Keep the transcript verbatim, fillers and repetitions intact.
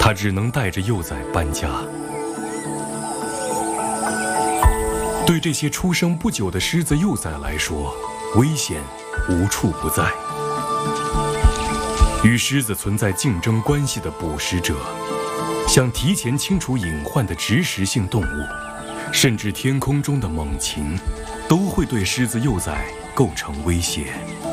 他只能带着幼崽搬家。对这些出生不久的狮子幼崽来说，危险无处不在。与狮子存在竞争关系的捕食者，想提前清除隐患的植食性动物，甚至天空中的猛禽，都会对狮子幼崽构成威胁。